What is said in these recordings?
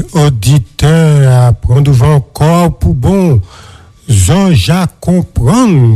auditeurs, à prendre encore pour bon. Zonja comprendre,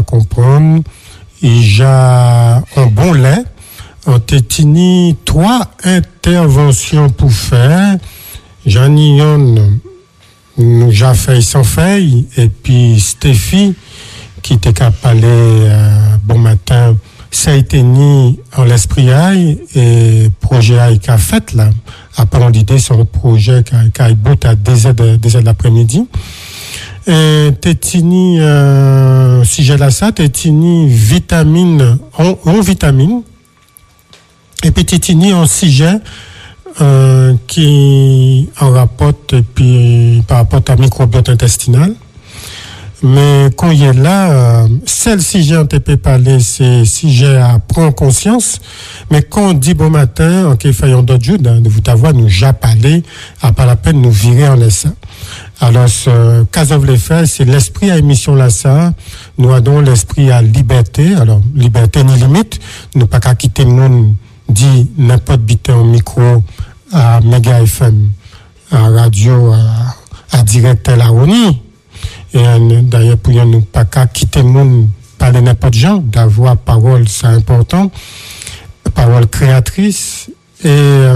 et j'ai un bon lait. On tétini 3 interventions pour faire. J'en ai une, nous j'ai fait sans feuille, et puis Stéphie, qui était capable bon matin, ça a été ni en l'esprit aïe, et projet aïe qu'a fait là, après l'idée sur le projet qui a bout à 2h de l'après-midi. Tétini, si j'ai là ça, tétini vitamine, en vitamine, et puis tétini en sujet, qui en rapporte, et puis par rapport à microbiote intestinal. Mais quand il est là, celle si j'ai un TP parlé, c'est si j'ai à prendre conscience. Mais quand on dit bon matin, en faisant d'autres jours, de vous avoir, nous j'ai parlé, à pas la peine nous virer en laissant. Alors, ce qu'à les faire, c'est l'esprit à émission là, ça. Nous avons l'esprit à liberté. Alors, liberté ni limite. Nous pas qu'à quitter le monde, dit n'importe bité en micro, à Mega FM, à radio, à direct à la ONI. Et d'ailleurs, pour nous pas qu'à quitter le monde, parler n'importe genre, d'avoir parole, c'est important. Parole créatrice et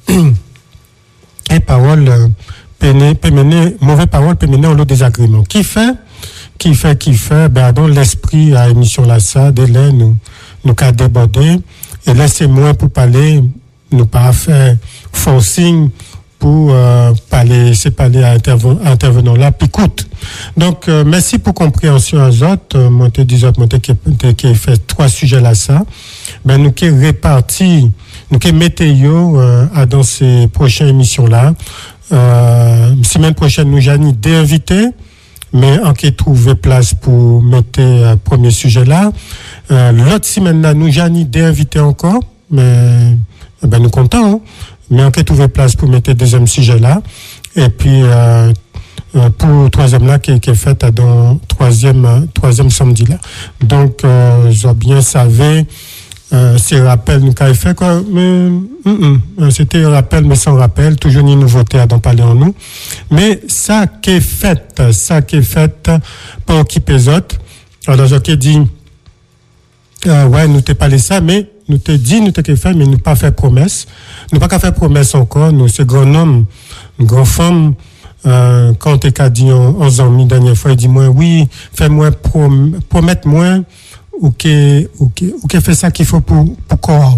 parole, mauvaise parole peut mener au lot désagrément. Qui fait, ben, dans l'esprit à émission là, ça, délai, nous qu'à déborder, et laissez-moi pour parler, nous pas faire forcing, pour c'est parler à intervenant là, puis écoute. Donc, merci pour compréhension à autres. Moi, te dis autres, moi, qui fait 3 sujets là, ça. Ben, nous qui répartis, nous qui météo, dans ces prochaines émissions là. Semaine prochaine, nous j'ai des invités, mais en qui trouver place pour mettre premier sujet là. L'autre semaine là, nous j'ai des invités encore, mais ben, nous contents, hein? Mais on peut trouver place pour mettre deuxième sujet là. Et puis, pour troisième là, qui est fait dans troisième samedi là. Donc, je bien savais, ces rappels, nous qu'avons fait quoi, mais, c'était un rappel, mais sans rappel, toujours une nouveauté à d'en parler en nous. Mais ça qui est fait, pour occuper les autres. Alors, j'ai dit, ouais, nous t'ai parlé ça, mais nous te dit, nous t'ai fait, mais nous pas fait promesse. Nous pas qu'à faire promesse encore. Nous, ce grand homme, grand femme, quand t'es qu'à dit en zami, dernière fois, il dit moi, oui, fais-moi promettre moi, ou que fait ça qu'il faut pour corps.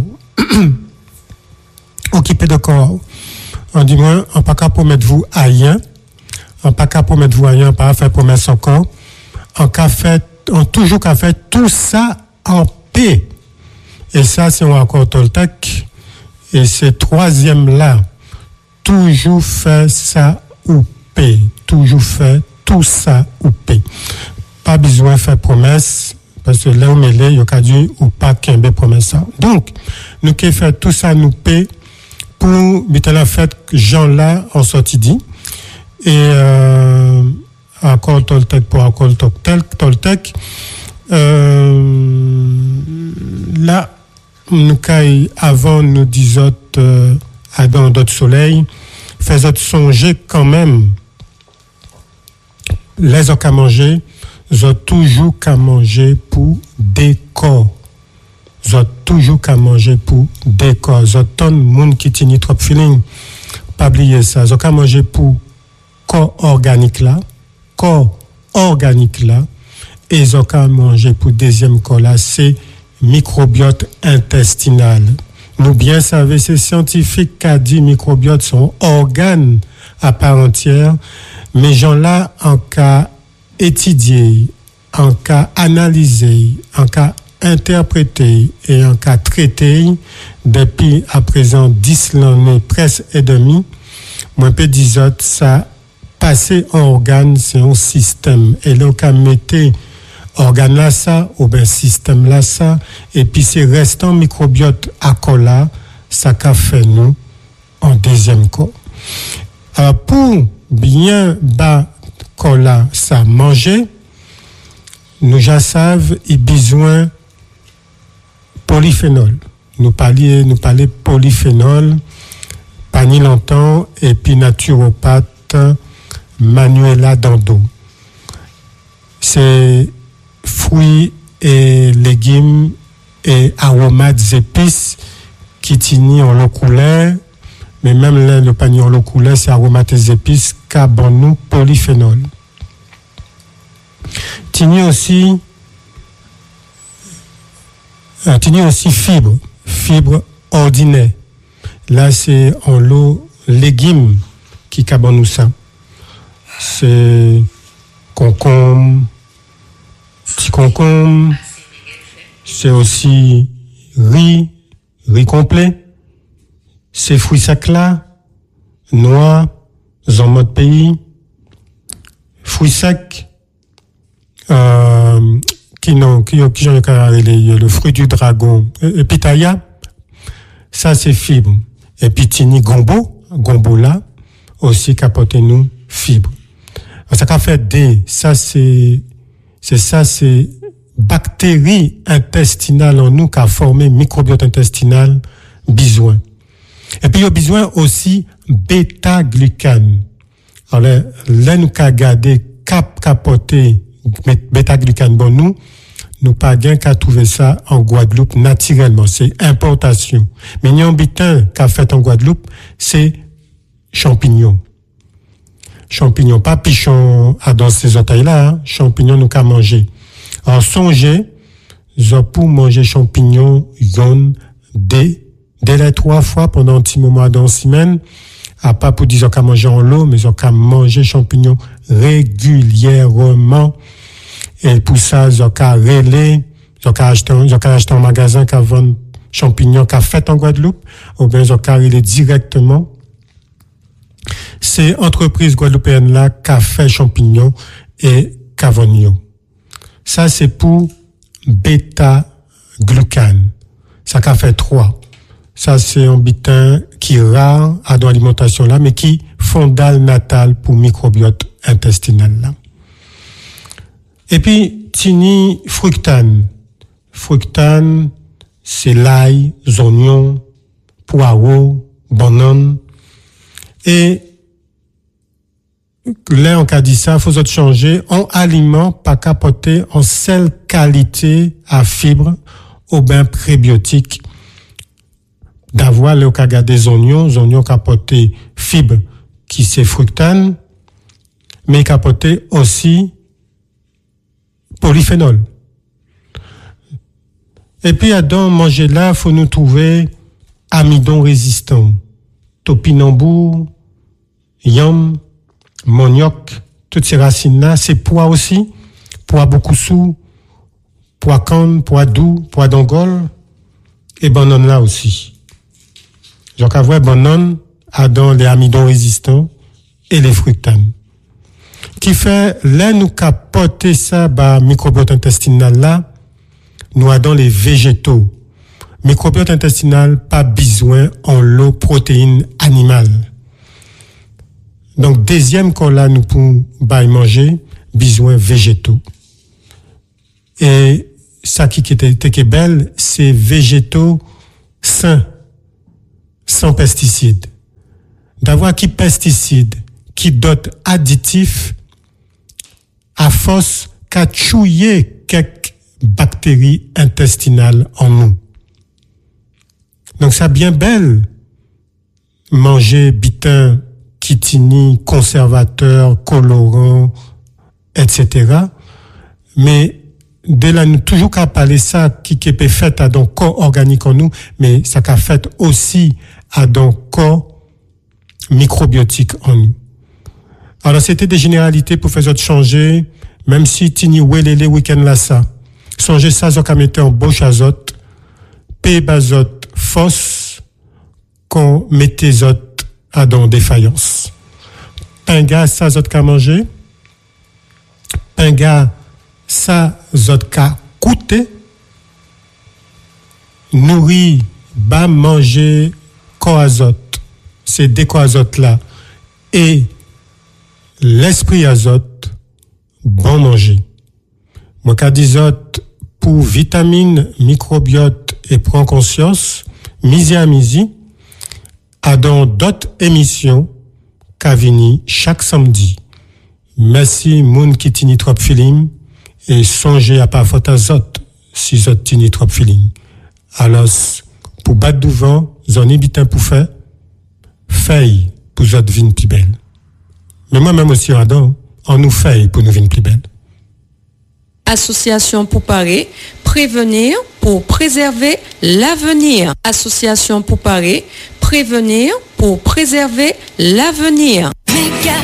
Occuper de corps. On dit moi, on pas qu'à promettre vous rien. On pas qu'à promettre vous rien, pas faire promesse encore. On toujours qu'à faire tout ça en paix. Et ça, c'est un accord Toltec. Et c'est troisième là. Toujours faire ça ou paix. Toujours faire tout ça ou paix. Pas besoin de faire promesse. Parce que là où il y a dû ou pas qu'un promesse ça. Donc, nous qui fait tout ça nous paix pour mettre la fête gens là en sortie dit. Et accord Toltec pour accord Toltec. Là, nous avant nous disons dans d'autres soleil, faisons songer quand même les ont qu'à manger, ont toujours qu'à manger pour décor. Ont toujours qu'à manger pour décor. Ont tant de monde qui tient trop feeling. Pas oublier ça. Ont qu'à manger pour corps organique là, et ils ont qu'à manger pour deuxième corps là, c'est microbiote intestinal. Nous bien savons, ces scientifiques qui dit microbiote sont organes à part entière, mais gens-là, en cas étudier, en cas analyser, en cas interpréter et en cas traiter, depuis à présent 10 l'année presque et demi, moi peux dire ça passer en organe, c'est un système. Et là, on mettre organe là ça, ou bien système là ça, et puis c'est restant microbiote à cola, ça qu'a fait nous en deuxième corps. Alors pour bien bas cola ça manger, nous já savent il besoin polyphénol. Nous parler polyphénol Pani longtemps et puis naturopathe Manuela Dando. C'est fruits et légumes et aromates épices qui tini en l'eau couleur, mais même le panier en l'eau couleur, c'est aromates et épices carbonou polyphénol. Tini aussi fibre ordinaire. Là, c'est en l'eau légumes qui cabonne ça. C'est concombre, petit concombre. C'est aussi riz complet. C'est fruits secs là, noix, en mode pays, fruits secs, le fruit du dragon, pitaya, ça c'est fibre. Et puis tini gombo là, aussi capoter nous fibre. Ça qu'a fait c'est bactéries intestinales en nous qui a formé microbiote intestinal besoin. Et puis il y a besoin aussi bêta-glucane. Alors là nous qu'a gardé capoter bêta-glucane bon nous pas gain qu'à trouver ça en Guadeloupe naturellement, c'est importation. Mais il y a un bitin qu'a fait en Guadeloupe, c'est champignons. Champignons, pas pichon dans ces hôtels-là, hein. Champignons nous qu'a manger. Alors songez, pour manger champignons, yon dès les 3 fois pendant un petit moment dans 6 semaines, à pas pour dire qu'à manger en l'eau, mais qu'à manger champignons régulièrement. Et pour ça, ils ont qu'à relais, ils ont qu'à acheter en magasin qui vend champignons qu'a fait en Guadeloupe, ou bien ils ont qu'à relais directement. C'est entreprise guadeloupéenne là qu'a fait champignons et cavognon. Ça, c'est pour bêta-glucane. Ça qu'a fait 3. Ça, c'est un bitin qui est rare à dans l'alimentation là, mais qui fondal natal pour microbiote intestinal là. Et puis, tini fructane. Fructane, c'est l'ail, oignons, poireaux, banane. Et là, on a dit ça, faut changer en aliment, pas capoter en seule qualité à fibres, au bain prébiotique. D'avoir le cas des oignons capoter fibres qui c'est fructane, mais capoter aussi polyphénol. Et puis, dans manger là, faut nous trouver amidon résistant, topinambour, yam, manioc, toutes ces racines-là, c'est pois aussi, pois beaucoup sous, pois canne, pois doux, pois d'angole, et banane là aussi. Donc, avoir banane, dans les amidons résistants et les fructanes. Qui fait, là, nous capoter ça, microbiote intestinal là, nous avons les végétaux. Microbiote intestinal, pas besoin en l'eau protéines animales. Donc, deuxième qu'on là, nous pouvons manger, besoin végétaux. Et ça qui était belle, c'est végétaux sains, sans pesticides. D'avoir qui pesticides, qui d'autres additifs, à force qu'à chouiller quelques bactéries intestinales en nous. Donc, ça bien belle, manger bitin, chitini, conservateur, colorant, etc. Mais, dès là, nous toujours qu'à parler ça, qui peut fait à donc corps organique en nous, mais ça qu'a fait aussi à donc corps microbiotique en nous. Alors, c'était des généralités pour faire changer, même si tini welele week-end là ça. Songez ça, ça mettre en bouche azote, P bazote, fausse, qu'on mette azote à dans défaillance. Pinga, ça, azote qu'à manger. Pinga, ça, azote qu'à coûter. Nourri, manger, co-azote. C'est des co-azote là. Et l'esprit azote, bon manger. Moi, qu'a disote pour vitamines, microbiote et prend conscience, midi à midi, à dans d'autres émissions Kavini chaque samedi. Merci moun qui tini trop film et songez à pas faute à zot si zot tini trop feeling. Alors pour battre devant, zoni bitin pour faire feuille pour zot vin plus belle. Mais moi-même aussi Adam, on nous feuille pour nous vin plus belle. Association pour parer, prévenir pour préserver l'avenir. Association pour parer, prévenir pour préserver l'avenir.